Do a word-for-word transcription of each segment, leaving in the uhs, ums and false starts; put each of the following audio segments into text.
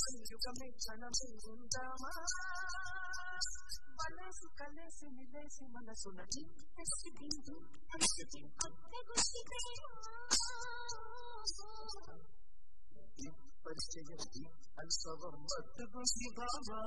యుగమే క్షణమే ఉందామా వలసి కలసి నిలేసి మనసున చిత్తసి బిందు అంతటి అత్తె గుచ్చి పరిచయం అల్సవం మత్తుగుసి బామా.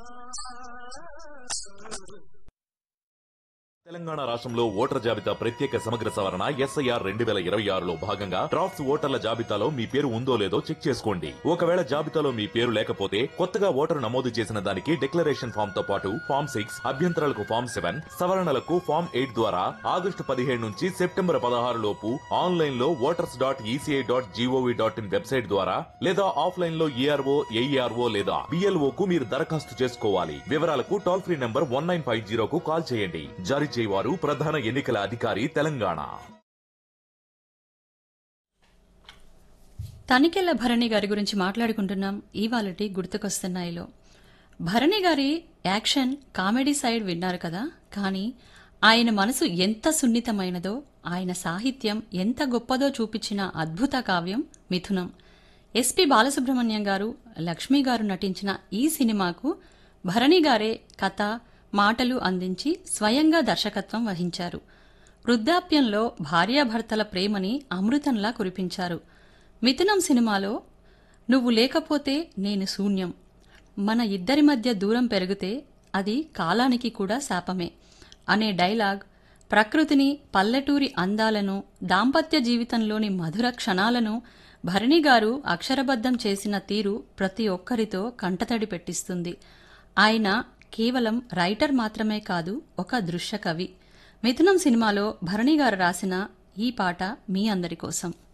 తెలంగాణ రాష్ట్రంలో ఓటర్ జాబితా ప్రత్యేక సమగ్ర సవరణ ఎస్ఐఆర్ రెండు వేల ఇరవై ఆరులో భాగంగా డ్రాఫ్ట్స్ ఓటర్ల జాబితాలో మీ పేరు ఉందో లేదో చెక్ చేసుకోండి. ఒకవేళ జాబితాలో మీ పేరు లేకపోతే కొత్తగా ఓటరు నమోదు చేసిన దానికి డిక్లరేషన్ ఫామ్ తో పాటు ఫామ్ సిక్స్ అభ్యంతరాలకు ఫామ్ సెవెన్ సవరణలకు ఫామ్ ఎయిట్ ద్వారా ఆగస్టు పదిహేడు నుంచి సెప్టెంబర్ పదహారు లోపు ఆన్లైన్ లో voters dot ECI dot GOV dot in website ద్వారా లేదా ఆఫ్లైన్ లో ఈఆర్ఓ ఏఈఆర్ఓ లేదా బిఎల్ఓ కు మీరు దరఖాస్తు చేసుకోవాలి. వివరాలకు toll free number one nine five జీరోకు call చేయండి. జారీ చేయవారు ప్రధాన ఎన్నికల అధికారి తెలంగాణ. తనికెళ్ల భరణి గారి గురించి మాట్లాడుకుంటున్నాం ఇవాళటి గుర్తుకొస్తున్నాయిలో. భరణి గారి యాక్షన్ కామెడీ సైడ్ విన్నారు కదా, కానీ ఆయన మనసు ఎంత సున్నితమైనదో, ఆయన సాహిత్యం ఎంత గొప్పదో చూపించిన అద్భుత కావ్యం మిథునం. ఎస్పి బాలసుబ్రహ్మణ్యం గారు, లక్ష్మీ గారు నటించిన ఈ సినిమాకు భరణి గారే కథ మాటలు అందించి స్వయంగా దర్శకత్వం వహించారు. వృద్ధాప్యంలో భార్యాభర్తల ప్రేమని అమృతంలా కురిపించారు. మిథునం సినిమాలో నువ్వు లేకపోతే నేను శూన్యం, మన ఇద్దరి మధ్య దూరం పెరిగితే అది కాలానికి కూడా శాపమే అనే డైలాగ్ ప్రకృతిని, పల్లెటూరి అందాలను, దాంపత్య జీవితంలోని మధుర క్షణాలను భరణి గారు అక్షరబద్ధం చేసిన తీరు ప్రతి ఒక్కరితో కంటతడి పెట్టిస్తుంది. ఆయన కేవలం రైటర్ మాత్రమే కాదు, ఒక దృశ్య కవి. మిథునం సినిమాలో భరణి గారు రాసిన ఈ పాట మీ అందరి కోసం.